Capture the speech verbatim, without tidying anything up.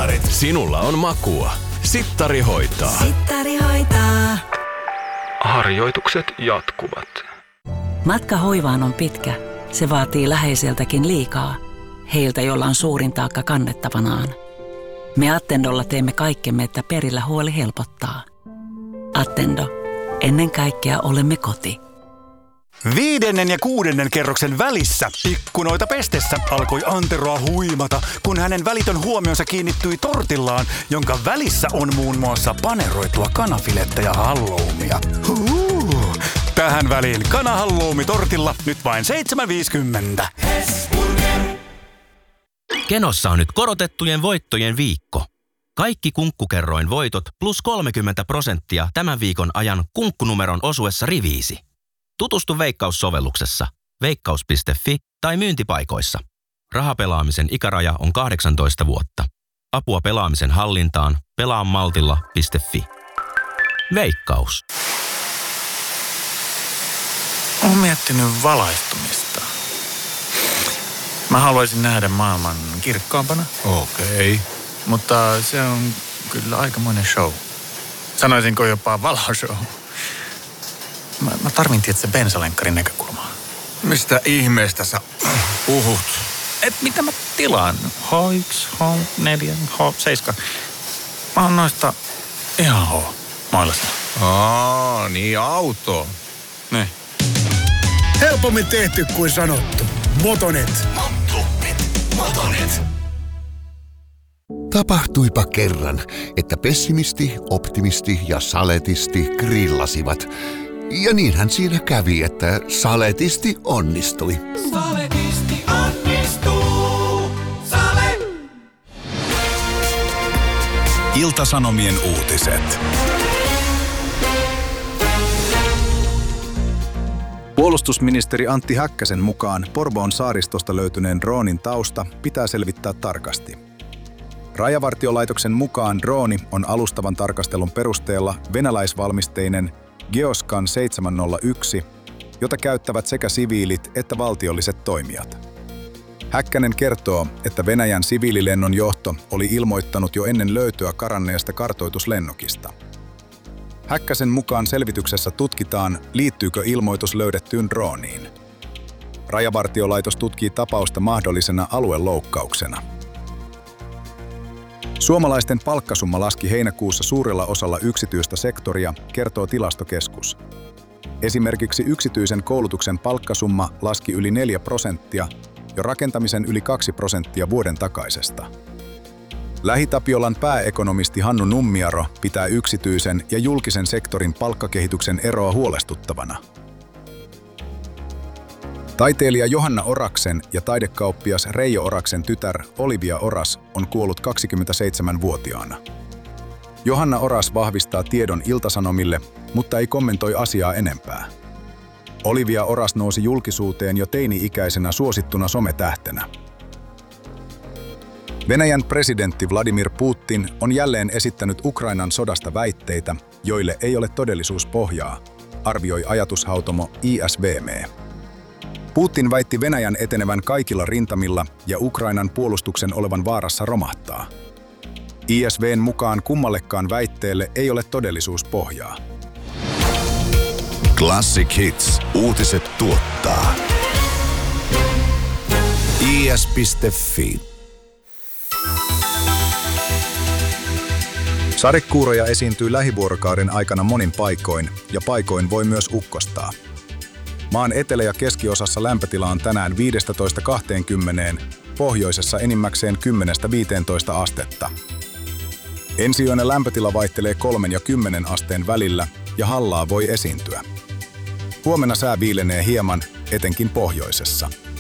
Sittarit. Sinulla on makua. Sittari hoitaa. Sittari hoitaa. Harjoitukset jatkuvat. Matka hoivaan on pitkä. Se vaatii läheiseltäkin liikaa. Heiltä, jolla on suurin taakka kannettavanaan. Me Attendolla teemme kaikkemme, että perillä huoli helpottaa. Attendo. Ennen kaikkea olemme koti. Viidennen ja kuudennen kerroksen välissä ikkunoita pestessä alkoi Anteroa huimata, kun hänen välitön huomionsa kiinnittyi tortillaan, jonka välissä on muun muassa paneroitua kanafilettä ja halloumia. Huu. Tähän väliin kanahalloumi tortilla nyt vain seitsemän viisikymmentä. Kenossa on nyt korotettujen voittojen viikko. Kaikki Kunkkukerroin voitot plus kolmekymmentä prosenttia tämän viikon ajan kunkkunumeron osuessa riviisi. Tutustu Veikkaus-sovelluksessa, veikkaus piste fi tai myyntipaikoissa. Rahapelaamisen ikäraja on kahdeksantoista vuotta. Apua pelaamisen hallintaan pelaamaltilla piste fi. Veikkaus. Olen miettinyt valaistumista. Mä haluaisin nähdä maailman kirkkaampana. Okei. Okay. Mutta se on kyllä aikamoinen show. Sanoisinko jopa valoshow. Mä, mä tarvin tietysti bensalenkkarin näkökulmaa. Mistä ihmeestä sä puhut? Et mitä mä tilaan? H yksi, H neljä, H seitsemän. Mä oon noista ihan H. Mailassa. Aa, niin auto. Ne. Helpommin tehty kuin sanottu. Motonet. Motonet. Motonet. Tapahtuipa kerran, että pessimisti, optimisti ja saletisti grillasivat. Ja niinhän siinä kävi, että saletisti onnistui. Saletisti onnistuu. Sale. Ilta-Sanomien uutiset. Puolustusministeri Antti Häkkäsen mukaan Porvoon saaristosta löytyneen droonin tausta pitää selvittää tarkasti. Rajavartiolaitoksen mukaan drooni on alustavan tarkastelun perusteella venäläisvalmisteinen Geoscan seitsemän nolla yksi, jota käyttävät sekä siviilit että valtiolliset toimijat. Häkkänen kertoo, että Venäjän siviililennon johto oli ilmoittanut jo ennen löytöä karanneesta kartoituslennokista. Häkkäsen mukaan selvityksessä tutkitaan, liittyykö ilmoitus löydettyyn drooniin. Rajavartiolaitos tutkii tapausta mahdollisena alueloukkauksena. Suomalaisten palkkasumma laski heinäkuussa suurella osalla yksityistä sektoria, kertoo Tilastokeskus. Esimerkiksi yksityisen koulutuksen palkkasumma laski yli neljä prosenttia, jo rakentamisen yli kaksi prosenttia vuoden takaisesta. Lähi-Tapiolan pääekonomisti Hannu Nummiaro pitää yksityisen ja julkisen sektorin palkkakehityksen eroa huolestuttavana. Taiteilija Johanna Oraksen ja taidekauppias Reijo Oraksen tytär Olivia Oras on kuollut kaksikymmentäseitsemänvuotiaana. Johanna Oras vahvistaa tiedon Ilta-Sanomille, mutta ei kommentoi asiaa enempää. Olivia Oras nousi julkisuuteen jo teini-ikäisenä suosittuna sometähtenä. Venäjän presidentti Vladimir Putin on jälleen esittänyt Ukrainan sodasta väitteitä, joille ei ole todellisuuspohjaa, arvioi ajatushautomo I S V M. Putin väitti Venäjän etenevän kaikilla rintamilla ja Ukrainan puolustuksen olevan vaarassa romahtaa. I S V:n mukaan kummallekaan väitteelle ei ole todellisuuspohjaa. Classic Hits. Uutiset tuottaa. I S piste fi. Sadekuuroja esiintyy lähivuorokauden aikana monin paikoin ja paikoin voi myös ukkostaa. Maan etelä- ja keskiosassa lämpötila on tänään viisitoista kaksikymmentä, pohjoisessa enimmäkseen kymmenestä viiteentoista astetta. Ensiyönä lämpötila vaihtelee kolmen ja kymmenen asteen välillä ja hallaa voi esiintyä. Huomenna sää viilenee hieman, etenkin pohjoisessa.